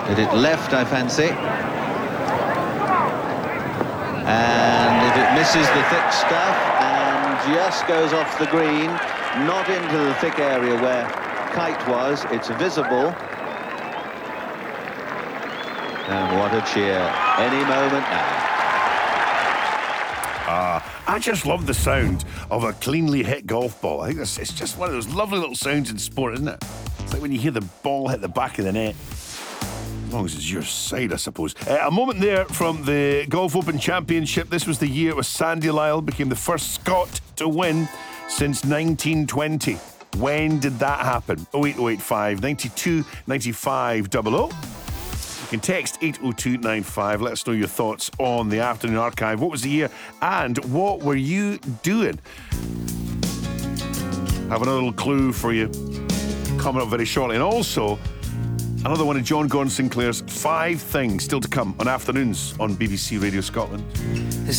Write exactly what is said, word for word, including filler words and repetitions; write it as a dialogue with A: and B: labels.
A: Hit it left, I fancy. And if it misses the thick stuff and just goes off the green, not into the thick area where Kite was, it's visible. And what a cheer. Any moment now.
B: Ah, I just love the sound of a cleanly hit golf ball. I think it's, it's just one of those lovely little sounds in sport, isn't it? It's like when you hear the ball hit the back of the net. As long as it's your side, I suppose. Uh, a moment there from the Golf Open Championship. This was the year it was Sandy Lyle became the first Scot to win since nineteen twenty. When did that happen? oh eight oh eight five, ninety-two, ninety-five, double oh. You can text eight oh two nine five. Let us know your thoughts on the Afternoon Archive. What was the year and what were you doing? Have another little clue for you coming up very shortly. And also, another one of John Gordon Sinclair's Five Things still to come on Afternoons on B B C Radio Scotland.